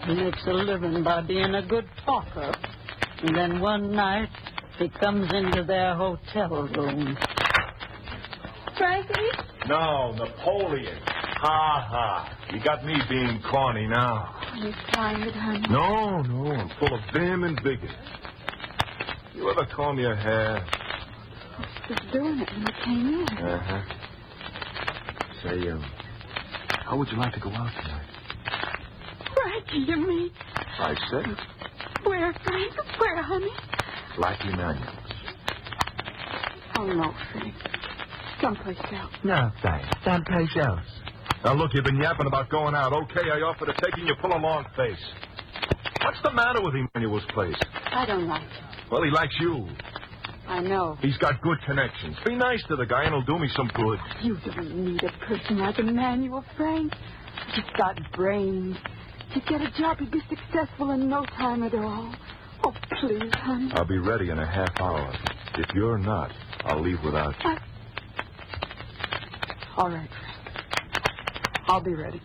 He makes a living by being a good talker. And then one night, he comes into their hotel room. Frankie? No, Napoleon. Ha. You got me being corny now. Are you trying it, honey? No, I'm full of vim and vigor. You ever comb your hair? I was doing it when you came in. Uh-huh. Say, how would you like to go out tonight? Frankie, you mean? I said it. Where, Frank? Where, honey? Like Emmanuel's. Oh, no, Frank. Someplace else. No, thanks. Someplace else. Now, look, you've been yapping about going out. Okay, I offer to take you and you pull a long face. What's the matter with Emmanuel's place? I don't like it. Well, he likes you. I know. He's got good connections. Be nice to the guy and he'll do me some good. You don't need a person like Emmanuel, Frank. He's got brains. He'd get a job, he'd be successful in no time at all. Oh, please, honey. I'll be ready in a half hour. If you're not, I'll leave without you. All right, Frank. I'll be ready.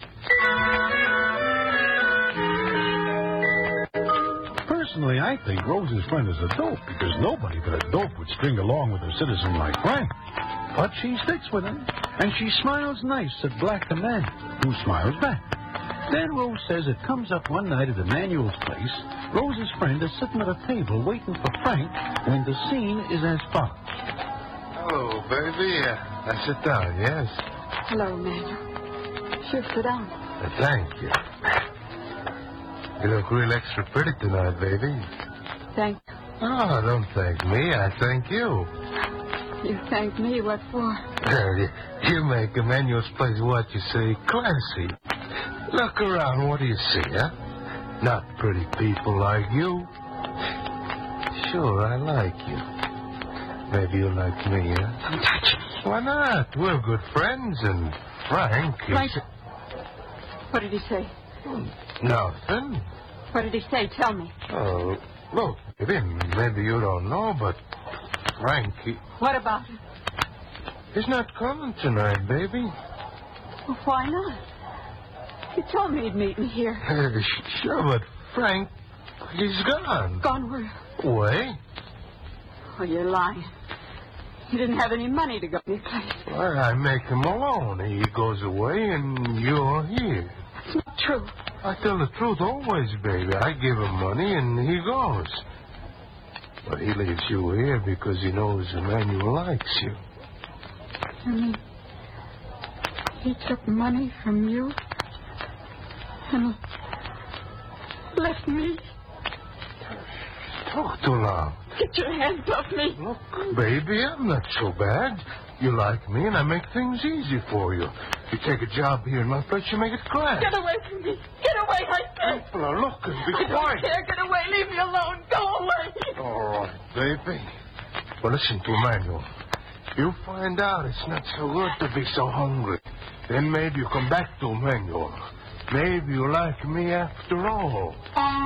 Personally, I think Rose's friend is a dope because nobody but a dope would string along with a citizen like Frank. But she sticks with him, and she smiles nice at Black Emmanuel, who smiles back. Then Rose says it comes up one night at Emmanuel's place. Rose's friend is sitting at a table waiting for Frank when the scene is as follows. Hello, baby. I sit down, yes? Hello, Emmanuel. Sure, sit down. Thank you. You look real extra pretty tonight, baby. Thank you. Oh, don't thank me. I thank you. You thank me? What for? You make Emmanuel's place, what you say, classy. Look around. What do you see, huh? Not pretty people like you. Sure, I like you. Maybe you like me, huh? Don't touch me. Why not? We're good friends, and Frank is... Frank. What did he say? Nothing. What did he say? Tell me. Oh, look, maybe you don't know, but Frank, What about him? he's not coming tonight, baby. Well, why not? You told me he'd meet me here. Sure, but Frank, he's gone. Gone where? Away? Oh, you're lying. He didn't have any money to go to your place. Well, I make him alone. He goes away, and you're here. It's not true. I tell the truth always, baby. I give him money, and he goes. But he leaves you here because he knows Emmanuel likes you. You mean he took money from you and left me? Talk too loud. Get your hands off me. Look, baby, I'm not so bad. You like me, and I make things easy for you. You take a job here in my place, you make it class. Get away from me. Get away, I said. People are looking. Be I don't quiet. care. Get away. Leave me alone. Go away. All right, baby. Well, listen to Emmanuel. You find out it's not so good to be so hungry. Then maybe you come back to Emmanuel. Maybe you like me after all.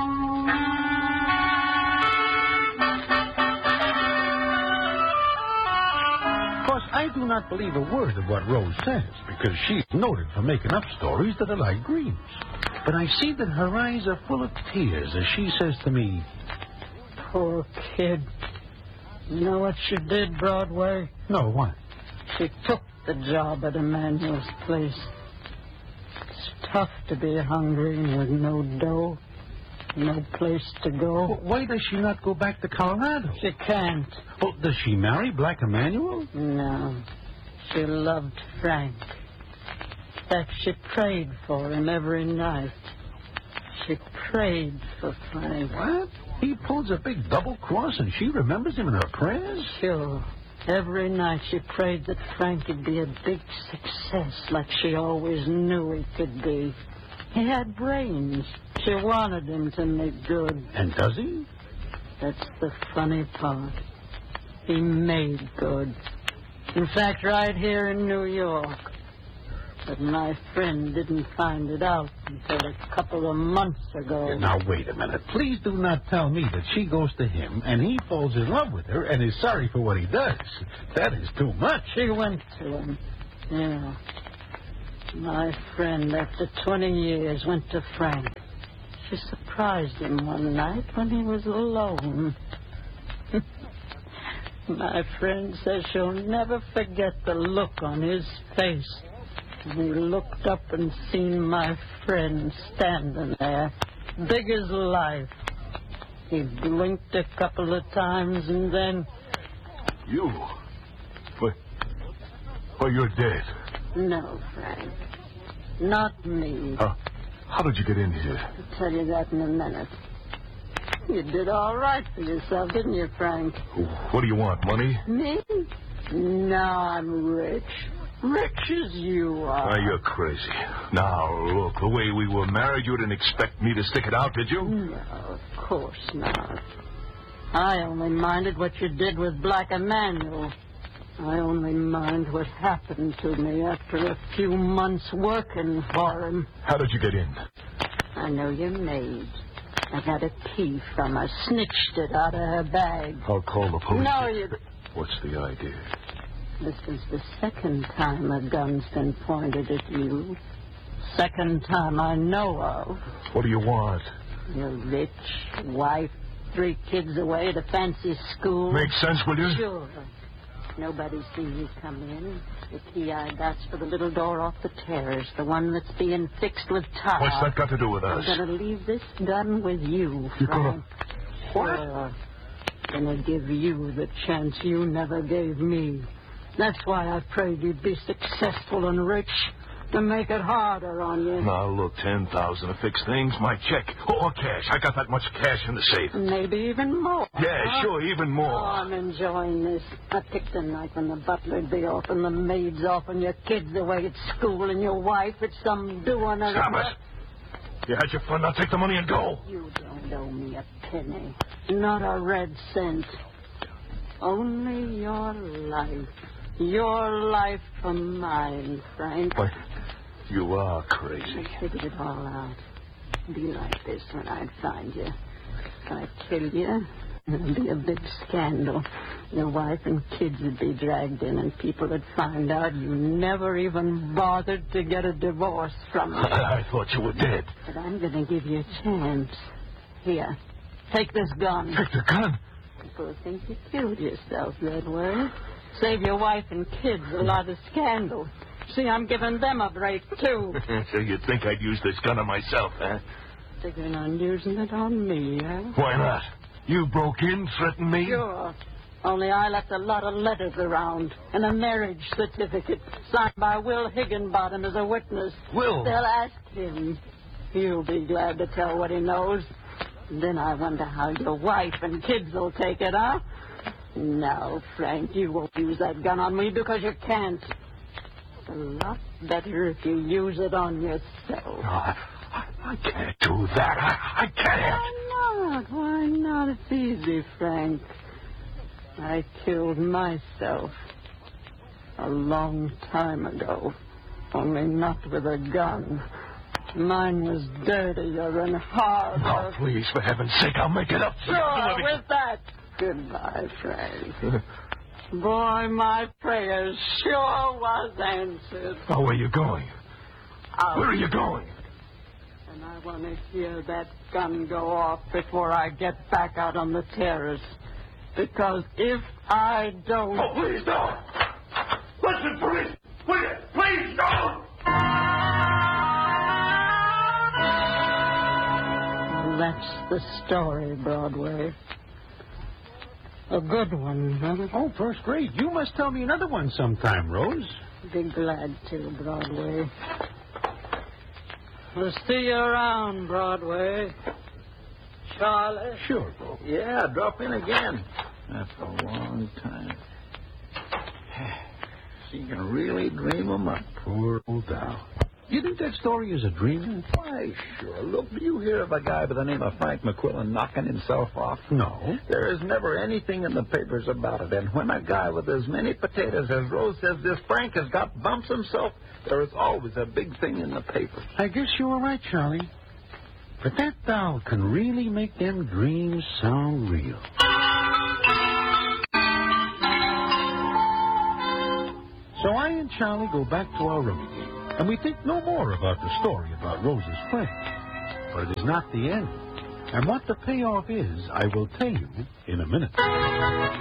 I do not believe a word of what Rose says, because she's noted for making up stories that are like dreams. But I see that her eyes are full of tears as she says to me, Poor kid. You know what she did, Broadway? No, what? She took the job at Emmanuel's place. It's tough to be hungry with no dough, no place to go. Well, why does she not go back to Colorado? She can't. Well, does she marry Black Emmanuel? No. She loved Frank. In fact, she prayed for him every night. She prayed for Frank. What? He pulls a big double cross and she remembers him in her prayers? Sure. Every night she prayed that Frank would be a big success like she always knew he could be. He had brains. She wanted him to make good. And does he? That's the funny part. He made good. In fact, right here in New York. But my friend didn't find it out until a couple of months ago. Now, wait a minute. Please do not tell me that she goes to him and he falls in love with her and is sorry for what he does. That is too much. She went to him. Yeah. My friend, after 20 years, went to Frank. you surprised him one night when he was alone. My friend says she'll never forget the look on his face when he looked up and seen my friend standing there, big as life. He blinked a couple of times and then... You? Well, you're dead. No, Frank. Not me. How did you get in here? I'll tell you that in a minute. You did all right for yourself, didn't you, Frank? What do you want, money? Me? No, I'm rich. Rich as you are. Oh, you're crazy. Now, look, the way we were married, you didn't expect me to stick it out, did you? No, of course not. I only minded what you did with Black Emanuel. I only mind what happened to me after a few months working for him. How did you get in? I know your maid. I got a key from her, snitched it out of her bag. I'll call the police. No, you... What's the idea? This is the second time a gun's been pointed at you. Second time I know of. What do you want? You're rich, wife, 3 kids away at a fancy school. Makes sense, will you? Sure. Nobody's seen you come in. The key I got's for the little door off the terrace, the one that's being fixed with tar. What's that got to do with us? I'm going to leave this gun with you, You're Frank. What? Sure. Going to give you the chance you never gave me. That's why I prayed you'd be successful and rich, to make it harder on you. Now, look, 10,000 to fix things, my check, or cash. I got that much cash in the safe. Maybe even more. Yeah, huh? sure, even more. Oh, I'm enjoying this. I picked a night when the butler'd be off and the maid's off and your kid's away at school and your wife at some doing or Stop it. You had your fun. Now take the money and go. You don't owe me a penny. Not a red cent. Only your life. Your life for mine, Frank. Why, you are crazy. I figured it all out. It'd be like this when I'd find you. I'd kill you. It'd be a big scandal. Your wife and kids would be dragged in, and people would find out you never even bothered to get a divorce from me. I thought you were dead. But I'm going to give you a chance. Here, take this gun. Take the gun? People think you killed yourself that way. Save your wife and kids a lot of scandal. See, I'm giving them a break, too. So you'd think I'd use this gun on myself, huh? Figuring on using it on me, huh? Why not? You broke in, threatened me? Sure. Only I left a lot of letters around and a marriage certificate signed by Will Higginbottom as a witness. Will? They'll ask him. He'll be glad to tell what he knows. Then I wonder how your wife and kids will take it, huh? No, Frank, you won't use that gun on me because you can't. It's a lot better if you use it on yourself. No, I can't do that. I can't. Why not? Why not? It's easy, Frank. I killed myself a long time ago, only not with a gun. Mine was dirtier and harder. Oh, please, for heaven's sake, I'll make it up. Sure, with that. Goodbye, Frank. Boy, my prayers sure was answered. Oh, where are you going? Where are you going? And I want to hear that gun go off before I get back out on the terrace. Because if I don't... Oh, please don't. Listen, police. Will you? Please don't. That's the story, Broadway. A good one, huh? Oh, first rate. You must tell me another one sometime, Rose. Be glad to, Broadway. We'll see you around, Broadway. Charlie? Sure, Bo. Yeah, drop in again. After a long time. She can really dream 'em up. Poor old Dow. You think that story is a dream? Why, sure. Look, do you hear of a guy by the name of Frank McQuillan knocking himself off? No. There is never anything in the papers about it. And when a guy with as many potatoes as Rose says this Frank has got bumps himself, there is always a big thing in the paper. I guess you were right, Charlie. But that doll can really make them dreams sound real. So I and Charlie go back to our room again, and we think no more about the story about Rose's friend. but it is not the end. And what the payoff is, I will tell you in a minute.